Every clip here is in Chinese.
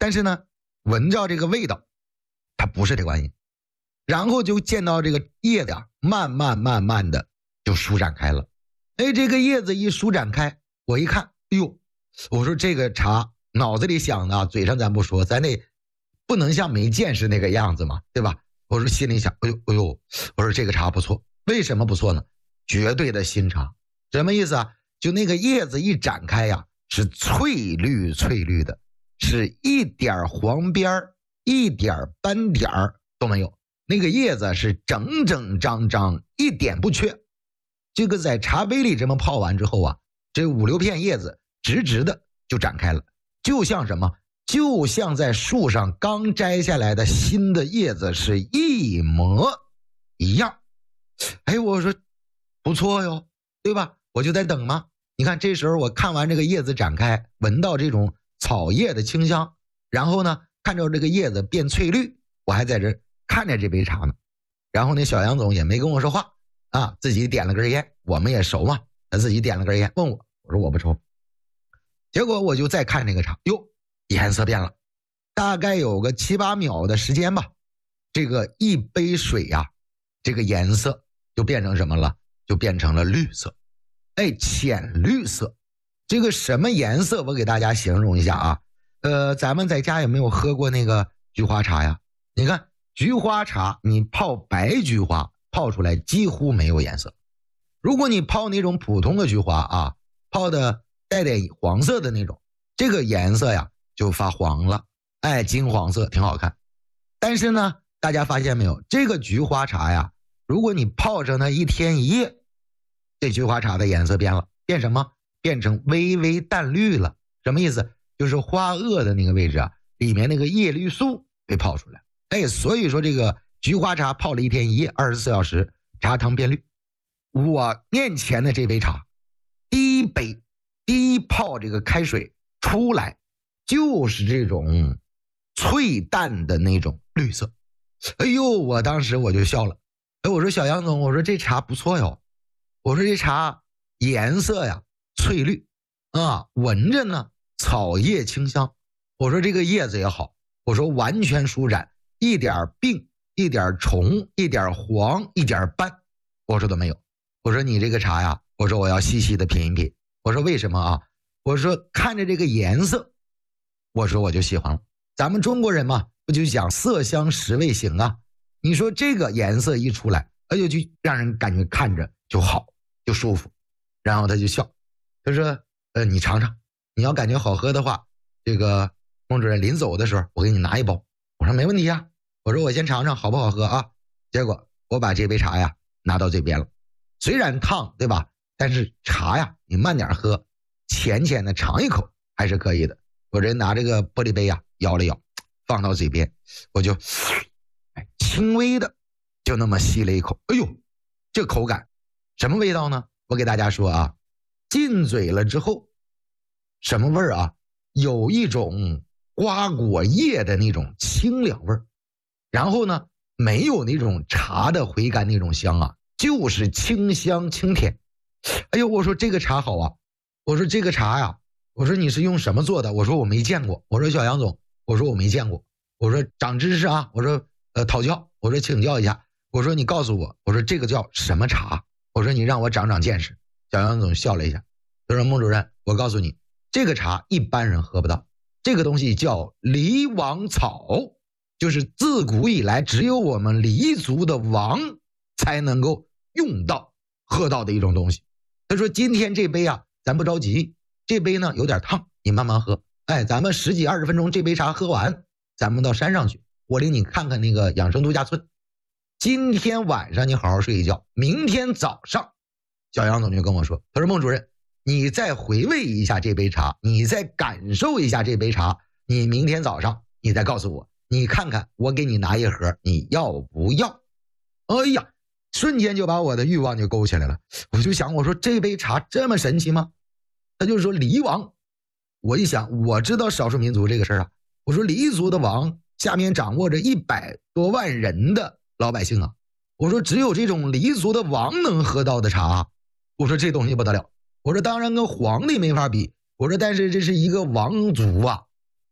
但是呢，闻着这个味道，它不是这观音。然后就见到这个叶子慢慢的就舒展开了。这个叶子一舒展开，我一看，哎呦，我说这个茶脑子里想的，嘴上咱不说，咱得不能像没见识那个样子嘛，对吧？我说心里想，哎呦，我说这个茶不错。为什么不错呢？绝对的新茶。什么意思啊？就那个叶子一展开呀，是翠绿的，是一点黄边一点斑点都没有。那个叶子是整整张张，一点不缺。这个在茶杯里这么泡完之后啊，这5、6片叶子直直的就展开了，就像什么？就像在树上刚摘下来的新的叶子是一模一样。我说不错哟，对吧？我就在等嘛。你看这时候我看完这个叶子展开，闻到这种草叶的清香，然后呢看着这个叶子变翠绿，我还在这看着这杯茶呢。然后那小杨总也没跟我说话啊，自己点了根烟，我们也熟嘛，他自己点了根烟问我，我说我不抽。结果我就再看那个茶，哟，颜色变了，大概有个7、8秒的时间吧，这个一杯水呀，这个颜色就变成什么了？就变成了绿色，浅绿色。这个什么颜色我给大家形容一下啊。咱们在家有没有喝过那个菊花茶呀？你看菊花茶，你泡白菊花泡出来几乎没有颜色。如果你泡那种普通的菊花啊，泡的带点黄色的那种，这个颜色呀就发黄了，金黄色挺好看。但是呢，大家发现没有，这个菊花茶呀，如果你泡上它1天1夜，这菊花茶的颜色变了，变什么？变成微微淡绿了。什么意思？就是花萼的那个位置啊，里面那个叶绿素被泡出来。所以说这个菊花茶泡了1天1夜，24小时，茶汤变绿。我面前的这杯茶，第一泡这个开水出来，就是这种翠淡的那种绿色。我当时我就笑了。我说小杨总，我说这茶不错哟。我说这茶颜色呀翠绿啊，闻着呢草叶清香。我说这个叶子也好，我说完全舒展，一点病，一点虫，一点黄，一点斑，我说都没有。我说你这个茶呀，我说我要细细的品一品。我说为什么啊？我说看着这个颜色，我说我就喜欢了。咱们中国人嘛，不就讲色香食味形啊？你说这个颜色一出来，就让人感觉看着就好，就舒服。然后他就笑，他说你尝尝，你要感觉好喝的话，这个孟主任临走的时候我给你拿1包。我说没问题啊，我说我先尝尝好不好喝啊。结果我把这杯茶呀拿到这边了，虽然烫对吧，但是茶呀你慢点喝，浅浅的尝一口还是可以的。我这拿这个玻璃杯呀摇了摇，放到嘴边，我就轻微的就那么吸了一口。这口感什么味道呢？我给大家说啊，进嘴了之后什么味儿啊？有一种瓜果叶的那种清凉味儿，然后呢没有那种茶的回甘那种香啊，就是清香清甜。我说这个茶好啊，我说这个茶呀，我说你是用什么做的？我说我没见过。我说小杨总，我说我没见过。我说长知识啊，我说讨教，我说请教一下，我说你告诉我，我说这个叫什么茶？我说你让我长见识。小杨总笑了一下，他说孟主任，我告诉你，这个茶一般人喝不到，这个东西叫梨王草，就是自古以来只有我们黎族的王才能够用到喝到的一种东西。他说今天这杯啊咱不着急，这杯呢有点烫，你慢慢喝，咱们10几20分钟这杯茶喝完，咱们到山上去，我领你看看那个养生度假村。今天晚上你好好睡一觉，明天早上小杨总就跟我说，他说孟主任，你再回味一下这杯茶，你再感受一下这杯茶，你明天早上你再告诉我，你看看我给你拿1盒，你要不要？瞬间就把我的欲望就勾起来了。我就想，我说这杯茶这么神奇吗？他就说黎王，我一想我知道少数民族这个事儿啊，我说黎族的王下面掌握着100多万人的老百姓啊，我说只有这种黎族的王能喝到的茶，我说这东西不得了。我说当然跟皇帝没法比，我说但是这是一个王族啊，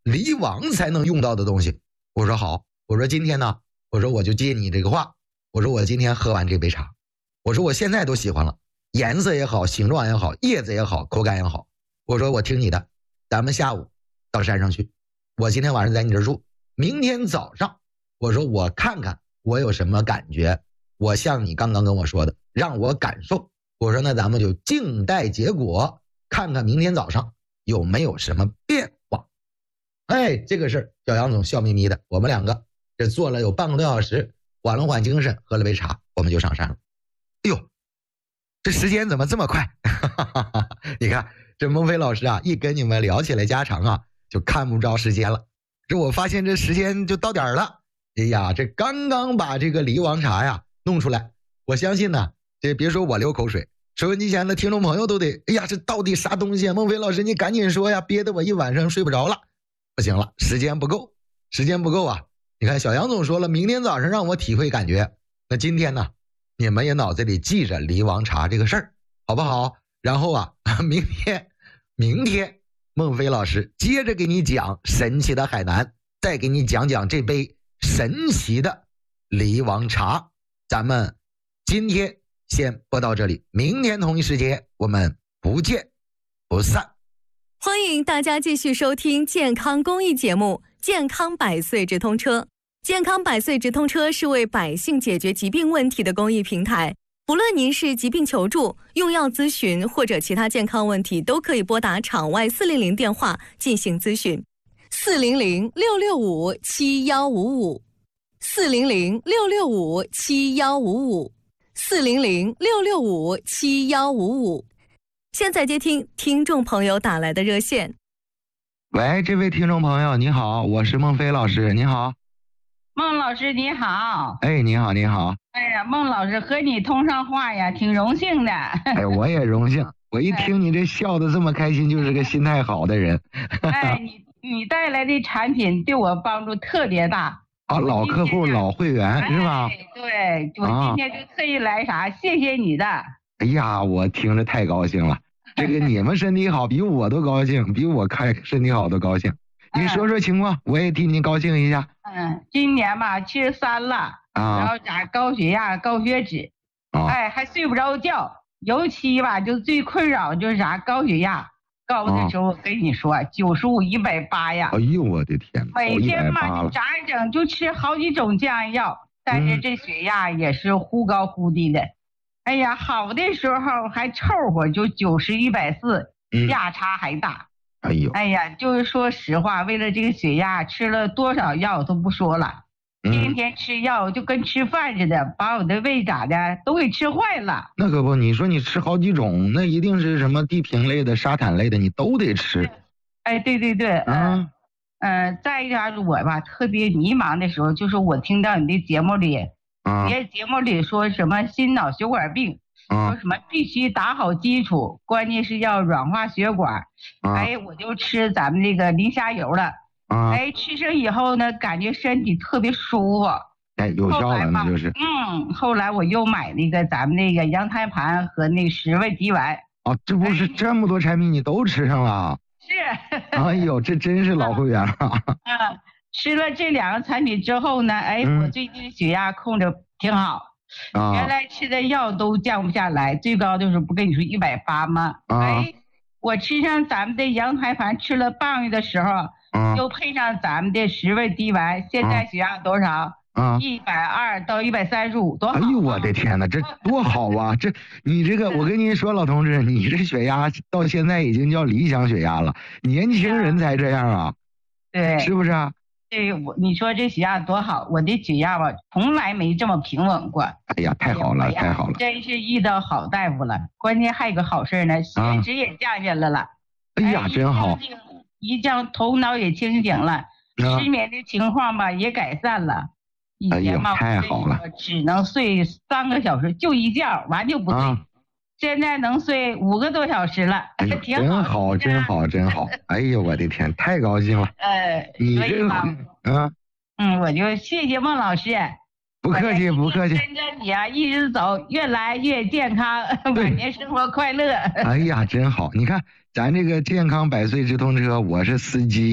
离王才能用到的东西。我说好，我说今天呢，我说我就接你这个话，我说我今天喝完这杯茶，我说我现在都喜欢了，颜色也好，形状也好，叶子也好，口感也好。我说我听你的，咱们下午到山上去，我今天晚上在你这住，明天早上我说我看看我有什么感觉，我像你刚刚跟我说的，让我感受。我说那咱们就静待结果，看看明天早上有没有什么变化。哎，这个事儿小杨总笑眯眯的，我们两个这坐了有半个多小时，缓了缓精神，喝了杯茶，我们就上山了。哎呦，这时间怎么这么快？你看这孟非老师啊，一跟你们聊起来家常啊，就看不着时间了。这我发现这时间就到点儿了。哎呀，这刚刚把这个梨王茶呀弄出来，我相信呢，这别说我流口水，收音机前的听众朋友都得，哎呀，这到底啥东西啊？孟非老师，你赶紧说呀，憋得我一晚上睡不着了。不行了，时间不够，时间不够啊！你看小杨总说了，明天早上让我体会感觉。那今天呢，你们也脑子里记着梨王茶这个事儿，好不好？然后啊，明天孟非老师接着给你讲神奇的海南，再给你讲讲这杯神奇的梨王茶。咱们今天先播到这里，明天同一时间我们不见不散。 欢迎大家继续收听健康公益节目《健康百岁直通车》。健康百岁直通车是为百姓解决疾病问题的公益平台。不论您是疾病求助、用药咨询或者其他健康问题，都可以拨打场外400电话进行咨询。400-665-7155 400-665-7155 400-665-7155。现在接听听众朋友打来的热线。 喂，这位听众朋友你好，我是孟非老师，你好。 孟老师你好。 哎，你好你好。 哎呀，孟老师和你通上话呀，挺荣幸的。 哎，我也荣幸。我一听你这笑得这么开心，就是个心态好的人。 哎，你带来的产品对我帮助特别大。 啊，老客户老会员是吧？ 对，我今天就特意来啥，谢谢你的。 哎呀，我听着太高兴了。这个你们身体好，比我都高兴，比我看身体好都高兴。你说说情况，我也替你高兴一下。 今年吧73了，然后咋高血压、高血脂，哎，还睡不着觉。尤其吧，就最困扰就是啥高血压，高的时候我跟你说95、180呀。 哎呦我的天， 每天吧你咋整就吃好几种降压药，但是这血压也是忽高忽低的。哎呀，好的时候还凑合，就90、140，价差还大。哎呀，就是说实话，为了这个血压，吃了多少药都不说了，天天吃药就跟吃饭似的，把我的胃咋的都给吃坏了。 那可不，你说你吃好几种，那一定是什么地平类的、沙坦类的，你都得吃。 哎，对，再一个我吧，特别迷茫的时候，就是我听到你的节目里，节目里说什么心脑血管病。说什么必须打好基础，关键是要软化血管。哎，我就吃咱们这个磷虾油了。哎，吃上以后呢，感觉身体特别舒服。 哎，有效了，那就是。 后来我又买那个咱们那个羊胎盘和那个10味地丸。 哦，这不是这么多产品你都吃上了？ 是。 哎呦，这真是老会员了。 吃了这2个产品之后呢，哎，我最近血压控制挺好。原来吃的药都降不下来，最高就是不跟你说180吗？哎，我吃上咱们的羊胎盘，吃了半个月的时候，又配上咱们的10味地丸，现在血压多少？120到135，多好！ 哎呦我的天哪，这多好啊！这你这个，我跟您说，老同志，你这血压到现在已经叫理想血压了，年轻人才这样啊？ 对， 是不是啊？ 对，你说这血压多好，我的血压吧从来没这么平稳过。 哎呀，太好了，太好了， 真是遇到好大夫了。关键还有个好事呢，血脂也降下来了。 哎呀，真好！ 一降头脑也清醒了，失眠的情况吧也改善了。 哎呀，太好了！ 只能睡3个小时，就一觉，完就不睡。现在能睡5个多小时了，挺好， 真好，真好！哎呦，我的天，太高兴了！你这我就谢谢孟老师。 不客气，不客气。 跟着你啊，一直走，越来越健康，晚年生活快乐。 哎呀，真好！你看咱这个健康百岁直通车，我是司机，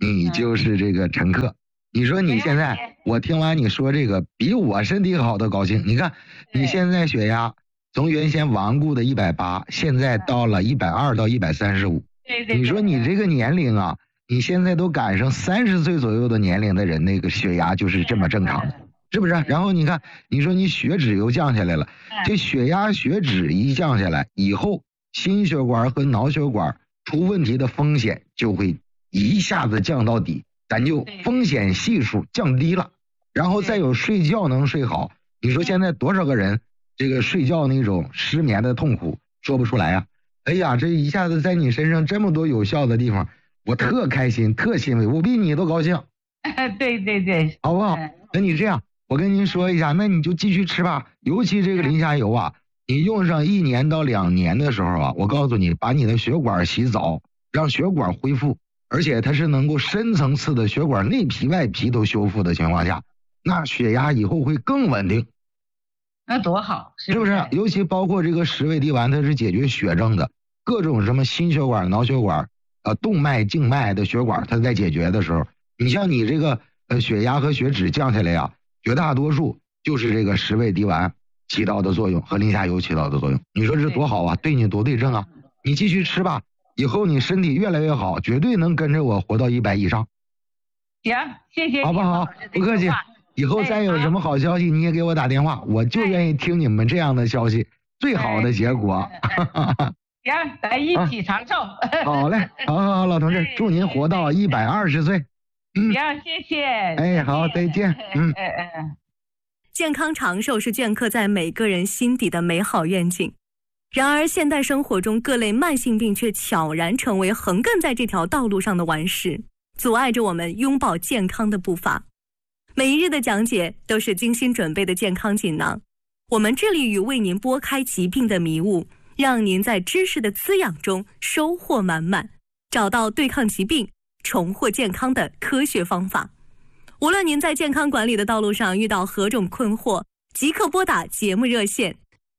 你就是这个乘客。你说你现在，我听完你说这个，比我身体好的高兴。你看你现在血压从原先顽固的180，现在到了120到135。 对。 你说你这个年龄啊，你现在都赶上30岁左右的年龄的人，那个血压就是这么正常的，是不是？然后你看，你说你血脂又降下来了，这血压血脂一降下来以后，心血管和脑血管出问题的风险就会一下子降到底，咱就风险系数降低了。然后再有睡觉能睡好，你说现在多少个人这个睡觉那种失眠的痛苦说不出来啊？哎呀，这一下子在你身上这么多有效的地方，我特开心特欣慰，我比你都高兴。 对， 好不好？那你这样，我跟您说一下，那你就继续吃吧。尤其这个磷虾油啊，你用上1年到2年的时候啊，我告诉你，把你的血管洗澡，让血管恢复，而且它是能够深层次的血管内皮外皮都修复的情况下，那血压以后会更稳定。 那多好， 是不是？尤其包括这个十味地丸，它是解决血症的，各种什么心血管、脑血管、动脉、静脉的血管，它在解决的时候，你像你这个血压和血脂降下来呀，绝大多数就是这个十味地丸起到的作用和磷虾油起到的作用。你说这多好啊，对你多对症啊！你继续吃吧，以后你身体越来越好，绝对能跟着我活到100以上。 行，谢谢你， 好不好？不客气。以后再有什么好消息，你也给我打电话，我就愿意听你们这样的消息，最好的结果。 行，咱一起长寿。 好嘞，好，老同志，祝您活到120岁。 行，谢谢。 哎，好，再见。 健康长寿是镌刻在每个人心底的美好愿景。然而，现代生活中各类慢性病却悄然成为横亘在这条道路上的顽石，阻碍着我们拥抱健康的步伐。每一日的讲解都是精心准备的健康锦囊，我们致力于为您拨开疾病的迷雾，让您在知识的滋养中收获满满，找到对抗疾病、重获健康的科学方法。无论您在健康管理的道路上遇到何种困惑，即刻拨打节目热线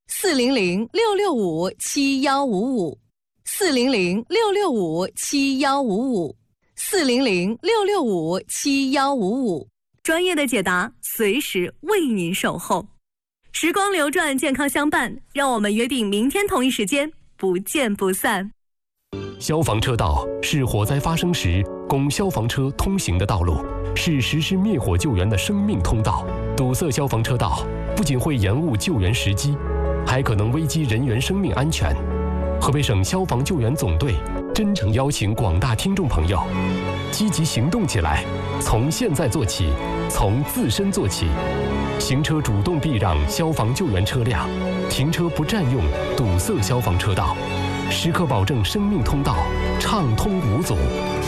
400-665-7155 400-665-7155 400-665-7155，专业的解答随时为您守候。时光流转，健康相伴，让我们约定明天同一时间不见不散。 消防车道是火灾发生时供消防车通行的道路，是实施灭火救援的生命通道。堵塞消防车道不仅会延误救援时机，还可能危及人员生命安全。河北省消防救援总队真诚邀请广大听众朋友积极行动起来，从现在做起，从自身做起。行车主动避让消防救援车辆，停车不占用堵塞消防车道，时刻保证生命通道畅通无阻。